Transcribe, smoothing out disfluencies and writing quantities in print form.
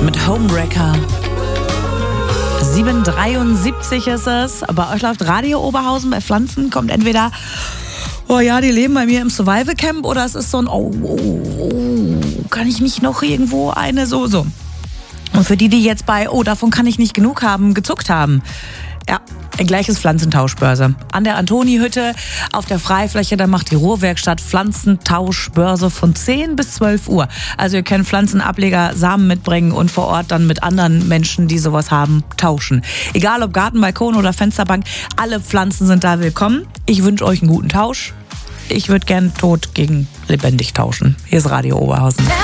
mit Homewrecker. 7:73 ist es. Bei euch läuft Radio Oberhausen. Bei Pflanzen kommt entweder, oh ja, die leben bei mir im Survival Camp, oder es ist so ein, kann ich nicht noch irgendwo eine so. Und für die jetzt bei, davon kann ich nicht genug haben, gezuckt haben. Ja, ein gleiches Pflanzentauschbörse. An der Antoni-Hütte auf der Freifläche, da macht die Ruhrwerkstatt Pflanzentauschbörse von 10 bis 12 Uhr. Also ihr könnt Pflanzenableger, Samen mitbringen und vor Ort dann mit anderen Menschen, die sowas haben, tauschen. Egal ob Garten, Balkon oder Fensterbank, alle Pflanzen sind da willkommen. Ich wünsche euch einen guten Tausch. Ich würde gern tot gegen lebendig tauschen. Hier ist Radio Oberhausen.